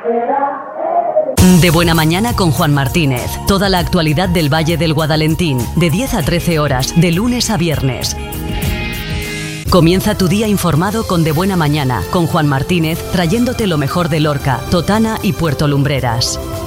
De Buena Mañana con Juan Martínez. Toda la actualidad del Valle del Guadalentín, de 10 a 13 horas, de lunes a viernes. Comienza tu día informado con De Buena Mañana, con Juan Martínez, trayéndote lo mejor de Lorca, Totana y Puerto Lumbreras.